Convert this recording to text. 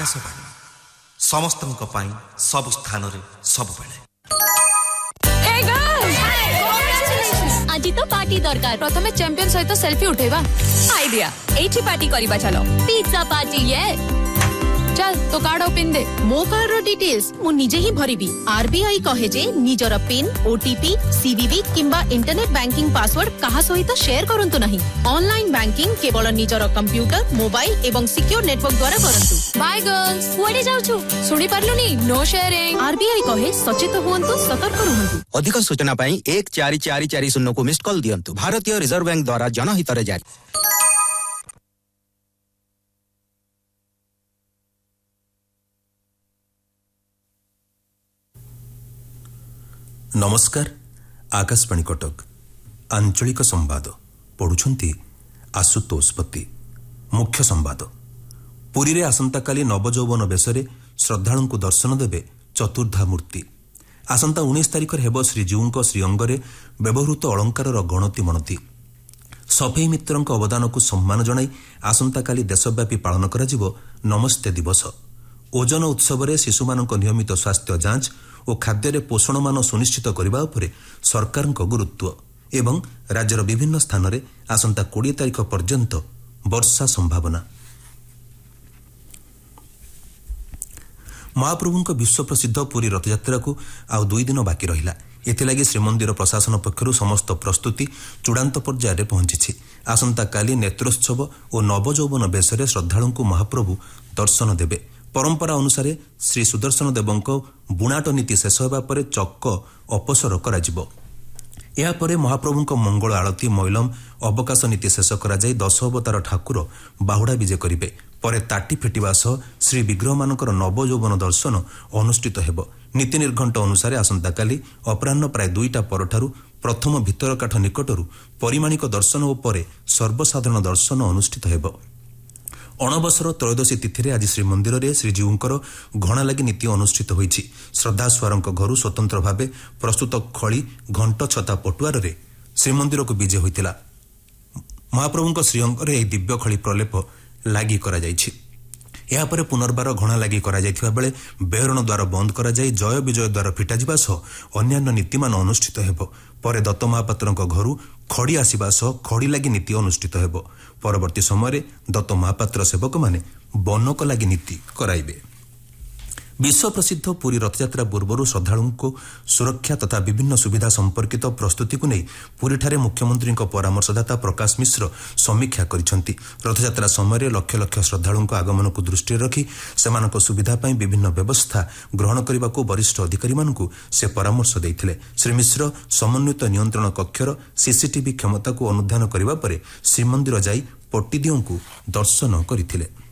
आकाशवाणी समस्तଙ୍କ ପାଇଁ सब स्थान रे सब बेले। आज तो पार्टी दरकार प्रथमे चैंपियन सहित सेल्फी उठेबा आइडिया एठी पार्टी करिबा चलो पिज्जा पार्टी ये चल तो कार्ड ओपन दे मो कार्ड रो डिटेल्स मु निजे ही भरिबी। आरबीआई कहे जे निजर पिन ओटीपी सीवीवी किंबा इंटरनेट बैंकिंग पासवर्ड कहा सहित शेयर करंतु नहीं। ऑनलाइन बैंकिंग केवल निजर कंप्यूटर मोबाइल एवं सिक्योर नेटवर्क द्वारा करंतु। बाय गर्ल्स कुआडे जाउछु सुनी परलुनी नो शेयरिंग। आरबीआई कहे सचेत हुअन्तु सतर्क रहंतु। अधिक सूचना पई 14440 को मिस्ड कॉल दियंतु। भारतीय रिजर्व बैंक द्वारा जनहित रे जारी। नमस्कार आकाशवाणी कटक आंचलिक संवाद पढ़ुछंती आशुतोष पति। मुख्य संवाद पुरी रे आसंता काली नवजौवन बेसरे श्रद्धालु को दर्शन देवे चतुर्धा मूर्ति। आसंता 19 तारिख हेब श्रीजीउंक श्रीअंगरे व्यवहृत अलंकार गणति मनति। सफेई मित्रंक अवदान को सम्मान जणाई आसंता काली देशव्यापी पालन करा जिवो नमस्ते दिवस। ओजन उत्सव रे शिशुमानक नियमित स्वास्थ्य जांच और खाद्य पोषण मान सुनिश्चित करने उपरे सरकार गुरुत्व एवं राज्यर विभिन्न स्थान में आसंता 20 तारिख पर्यंत वर्षा संभावना। महाप्रभुंक विश्व प्रसिद्ध पुरी रथयात्रा को आउ 2 दिन बाकी रहिला। एथिलागी श्रीमंदिर प्रशासन पक्षरु समस्त प्रस्तुति चूड़ांत पर्यायर पहुंची। आसंता काली नेत्रोत्सव और नवजौवन बेसरे श्रद्धालु को महाप्रभु दर्शन देवे। परंपरा अनुसार श्री सुदर्शन देवंक बुणाट नीति शेष होगा पर चक्क अपसर कराजिबो। या परे महाप्रभुंक मंगल आरती मैलम अवकाश नीति शेष करा जाय 10 अवतार ठाकुर बाहुडा विजे करिवे। परे ताटी फेटिबा सह श्री विग्रह मानकर नवजौवन दर्शन अनुष्ठित हेबो। नीति निर्घंट अनुसार आसंता काली अपराह्न प्राय 2टा परठारु प्रथम भितर काठ निकटरू परिमाणिक दर्शन और परे सर्वसाधारण दर्शन अनुष्ठित हेबो। अणबसर त्रयोदशी तिथि आज श्रीमंदिर में श्रीजीउंकर घणा लगी नीति अनुष्ठित होईछि। श्रद्धासुआरंक घरु स्वतंत्र भावे प्रस्तुत खड़ी घंट छता पटुआर रे श्रीमंदिर को विजे होइतिला। महाप्रभुंक श्रीअंग रे दिव्य खड़ी प्रलेप लागि करा जाइछि। या परे पुनर्बार घणा लागि करा जाइथिबा बेले बेहरण द्वार बंद करा जाय जय विजय द्वार फिटा जिबा सह अन्यान्य नीतिमान अनुष्ठित हेबो। परे दत्त महापात्रंक घरु खड़ी आसीबा सह खड़ी लागि नीति अनुष्ठित हेबो। परवर्ती समय दत्त महापात्र सेवक माने बनक लागि नीति कराइबे। विश्व प्रसिद्ध पुरी रथयात्रा पूर्व श्रद्धालु को सुरक्षा तथा विभिन्न सुविधा संपर्कित प्रस्तुति को नहीं पुरीठारे मुख्यमंत्री परामर्शदाता प्रकाश मिश्र समीक्षा करिसेंति। रथयात्रा समय लक्ष लक्ष श्रद्धालु आगमन को दृष्टि रखी सेमानक सुविधा पई विभिन्न व्यवस्था ग्रहण करने को वरिष्ठ अधिकारी मानकु से परामर्श देइथिले। श्री मिश्र समन्वित नियंत्रण कक्षर सीसीटीवी क्षमता को अनुधान करने पर श्रीमंदिर जाई पट्टीदियों को दर्शन करथिले।